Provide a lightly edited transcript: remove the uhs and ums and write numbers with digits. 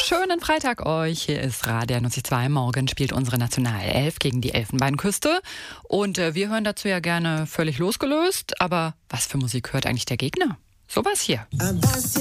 Schönen Freitag euch. Hier ist Radio 92. Morgen spielt unsere Nationalelf gegen die Elfenbeinküste. Und wir hören dazu ja gerne völlig losgelöst. Aber was für Musik hört eigentlich der Gegner? Sowas hier.